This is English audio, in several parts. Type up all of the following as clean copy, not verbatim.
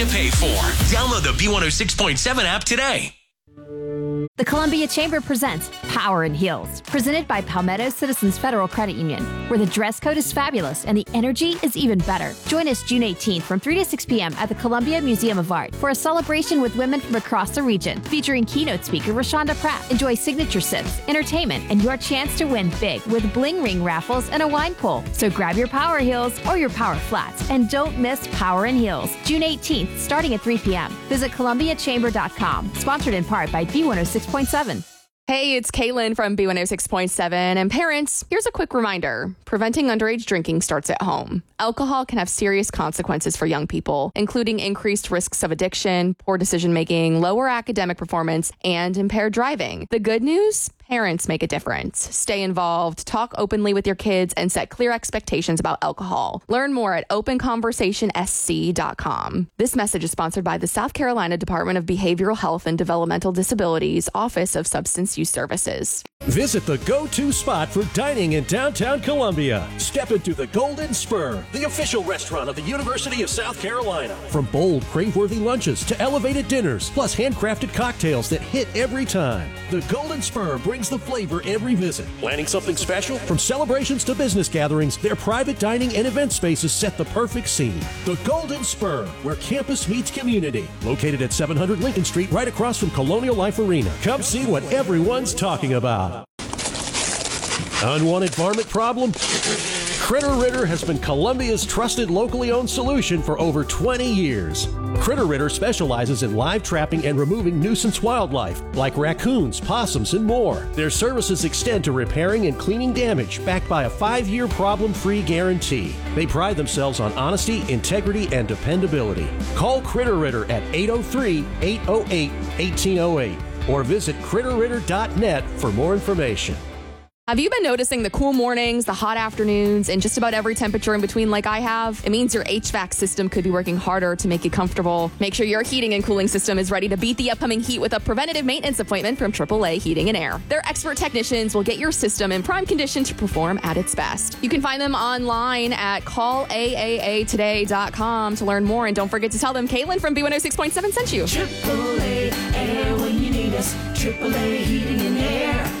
Pay for. Download the B106.7 app today. The Columbia Chamber presents Power in Heels, presented by Palmetto Citizens Federal Credit Union, where the dress code is fabulous and the energy is even better. Join us June 18th from 3 to 6 p.m. at the Columbia Museum of Art for a celebration with women from across the region, featuring keynote speaker Rashonda Pratt. Enjoy signature sips, entertainment, and your chance to win big with bling ring raffles and a wine pool. So grab your Power Heels or your Power Flats and don't miss Power in Heels, June 18th, starting at 3 p.m. Visit ColumbiaChamber.com. Sponsored in part by B106.7. Hey, it's Kaylin from B106.7. And parents, here's a quick reminder. Preventing underage drinking starts at home. Alcohol can have serious consequences for young people, including increased risks of addiction, poor decision-making, lower academic performance, and impaired driving. The good news? Parents make a difference. Stay involved, talk openly with your kids, and set clear expectations about alcohol. Learn more at openconversationsc.com. This message is sponsored by the South Carolina Department of Behavioral Health and Developmental Disabilities, Office of Substance Use Services. Visit the go-to spot for dining in downtown Columbia. Step into the Golden Spur, the official restaurant of the University of South Carolina. From bold, crave-worthy lunches to elevated dinners, plus handcrafted cocktails that hit every time. The Golden Spur brings the flavor every visit. Planning something special? From celebrations to business gatherings, their private dining and event spaces set the perfect scene. The Golden Spur, where campus meets community. Located at 700 Lincoln Street, right across from Colonial Life Arena. Come see what everyone's talking about. Unwanted varmint problem? Critter Ritter has been Columbia's trusted locally owned solution for over 20 years. Critter Ritter specializes in live trapping and removing nuisance wildlife like raccoons, possums, and more. Their services extend to repairing and cleaning damage backed by a 5-year problem-free guarantee. They pride themselves on honesty, integrity, and dependability. Call Critter Ritter at 803-808-1808 or visit critterritter.net for more information. Have you been noticing the cool mornings, the hot afternoons, and just about every temperature in between like I have? It means your HVAC system could be working harder to make you comfortable. Make sure your heating and cooling system is ready to beat the upcoming heat with a preventative maintenance appointment from AAA Heating and Air. Their expert technicians will get your system in prime condition to perform at its best. You can find them online at callaAAtoday.com to learn more. And don't forget to tell them Kaylin from B106.7 sent you. AAA Air when you need us. AAA Heating and Air.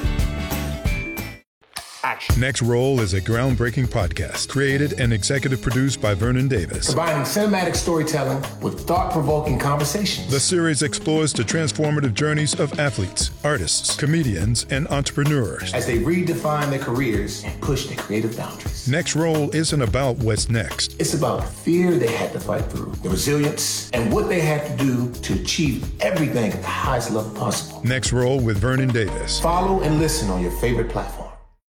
Action. Next Roll is a groundbreaking podcast created and executive produced by Vernon Davis. Combining cinematic storytelling with thought-provoking conversations. The series explores the transformative journeys of athletes, artists, comedians, and entrepreneurs as they redefine their careers and push their creative boundaries. Next Roll isn't about what's next. It's about the fear they had to fight through, the resilience, and what they had to do to achieve everything at the highest level possible. Next Roll with Vernon Davis. Follow and listen on your favorite platform.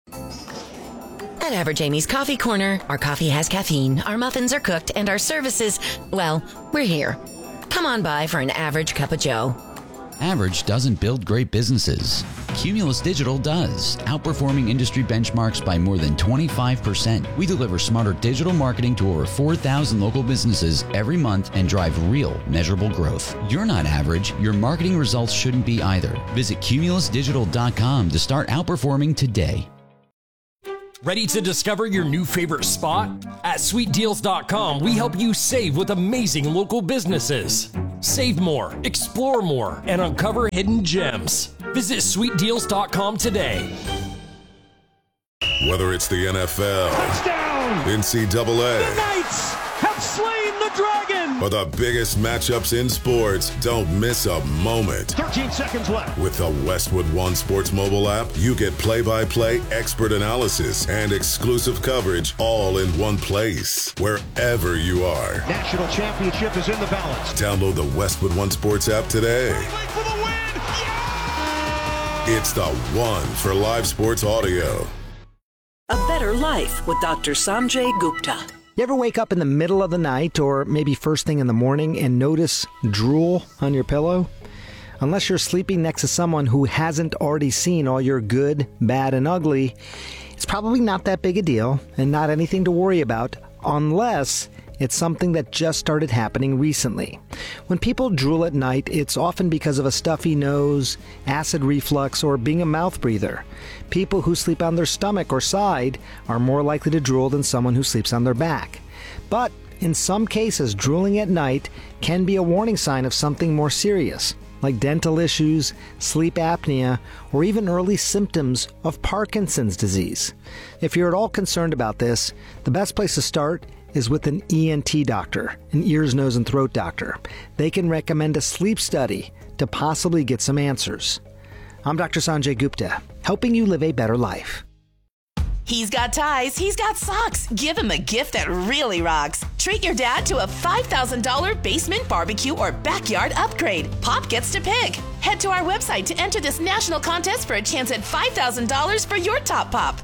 At Average Amy's Coffee Corner, our coffee has caffeine, our muffins are cooked, and our services, well, we're here. Come on by for an average cup of joe. Average doesn't build great businesses. Cumulus Digital does, outperforming industry benchmarks by more than 25%. We deliver smarter digital marketing to over 4,000 local businesses every month and drive real, measurable growth. You're not average. Your marketing results shouldn't be either. Visit cumulusdigital.com to start outperforming today. Ready to discover your new favorite spot? At sweetdeals.com, we help you save with amazing local businesses. Save more, explore more, and uncover hidden gems. Visit sweetdeals.com today. Whether it's the NFL, touchdown, NCAA, the Knights have slain the dragon, or the biggest matchups in sports, don't miss a moment. 13 seconds left. With the Westwood One Sports mobile app, you get play-by-play, expert analysis, and exclusive coverage all in one place, wherever you are. National championship is in the balance. Download the Westwood One Sports app today. For the win! Yeah! It's the one for live sports audio. A Better Life with Dr. Sanjay Gupta. You ever wake up in the middle of the night or maybe first thing in the morning and notice drool on your pillow? Unless you're sleeping next to someone who hasn't already seen all your good, bad, and ugly, it's probably not that big a deal and not anything to worry about unless it's something that just started happening recently. When people drool at night, it's often because of a stuffy nose, acid reflux, or being a mouth breather. People who sleep on their stomach or side are more likely to drool than someone who sleeps on their back. But In some cases, drooling at night can be a warning sign of something more serious, like dental issues, sleep apnea, or even early symptoms of Parkinson's disease. If you're at all concerned about this, the best place to start is with an ENT doctor, an ears, nose, and throat doctor. They can recommend a sleep study to possibly get some answers. I'm Dr. Sanjay Gupta, helping you live a better life. He's got ties, he's got socks. Give him a gift that really rocks. Treat your dad to a $5,000 basement barbecue or backyard upgrade. Pop gets to pick. Head to our website to enter this national contest for a chance at $5,000 for your top pop.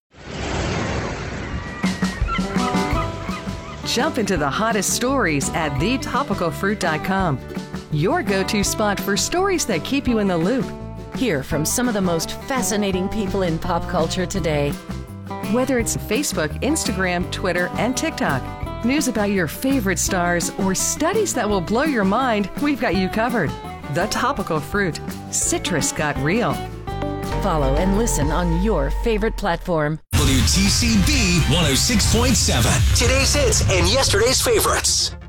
Jump into the hottest stories at thetopicalfruit.com. Your go-to spot for stories that keep you in the loop. Hear from some of the most fascinating people in pop culture today. Whether it's Facebook, Instagram, Twitter, and TikTok, news about your favorite stars, or studies that will blow your mind, we've got you covered. The Topical Fruit. Citrus got real. Follow and listen on your favorite platform. WTCB 106.7. Today's hits and yesterday's favorites.